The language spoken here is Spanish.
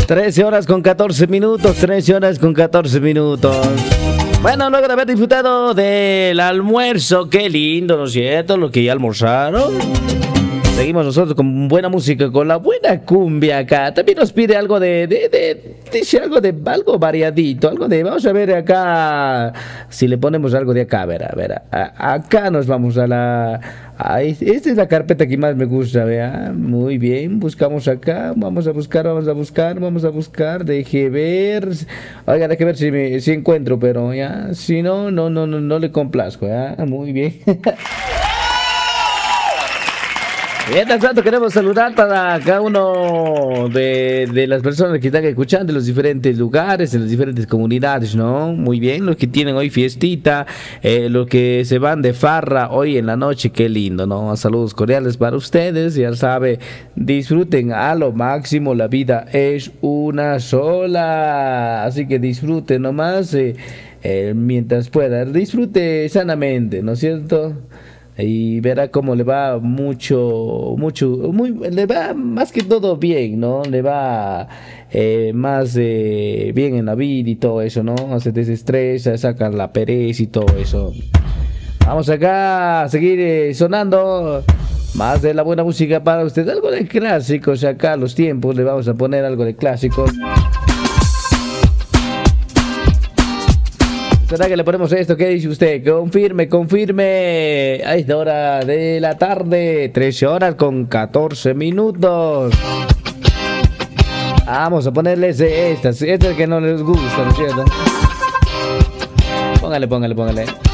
13 horas con 14 minutos, 13 horas con 14 minutos. Bueno, luego de haber disfrutado del almuerzo, qué lindo, ¿no es cierto? Lo que ya almorzaron. Seguimos nosotros con buena música, con la buena cumbia acá. También nos pide algo algo variadito, algo de, vamos a ver acá, si le ponemos algo de acá, a ver, acá nos vamos a la, esta es la carpeta que más me gusta, vea, muy bien, buscamos acá, vamos a buscar, deje ver, oiga, deje ver si encuentro, pero ya, si no le complazco, ya, muy bien. Mientras tanto queremos saludar para cada uno de las personas que están escuchando en los diferentes lugares, en las diferentes comunidades, ¿no? Muy bien, los que tienen hoy fiestita, los que se van de farra hoy en la noche, qué lindo, ¿no? Saludos cordiales para ustedes, ya sabe, disfruten a lo máximo, la vida es una sola, así que disfruten nomás mientras pueda, disfrute sanamente, ¿no es cierto? Y verá cómo le va le va más que todo bien, ¿no? Le va más bien en la vida y todo eso, ¿no? Se desestresa, saca la pereza y todo eso. Vamos acá a seguir sonando más de la buena música para usted. Algo de clásicos acá, los tiempos, le vamos a poner algo de clásicos. ¿Será que le ponemos esto? ¿Qué dice usted? Confirme. A esta hora de la tarde, 13 horas con 14 minutos. Vamos a ponerles estas que no les gusta, ¿no es cierto? Póngale.